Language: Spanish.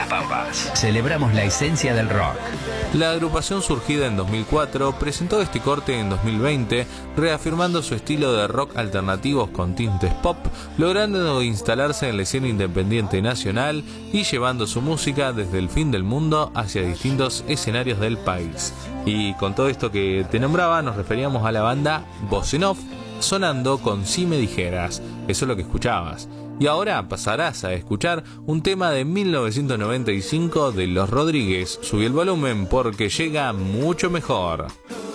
las Pampas. Celebramos la esencia del rock. La agrupación, surgida en 2004, presentó este corte en 2020, reafirmando su estilo de rock alternativos con tintes pop, logrando instalarse en la escena independiente nacional y llevando su música desde el fin del mundo hacia distintos escenarios del país. Y con todo esto que te nombraba, nos referíamos a la banda Voz en Off, sonando con Si Me Dijeras. Eso es lo que escuchabas. Y ahora pasarás a escuchar un tema de 1995 de Los Rodríguez. Subí el volumen porque llega mucho mejor.